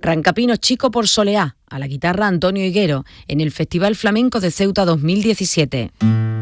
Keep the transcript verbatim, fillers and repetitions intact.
Rancapino Chico por Soleá, a la guitarra Antonio Higuero, en el Festival Flamenco de Ceuta dos mil diecisiete.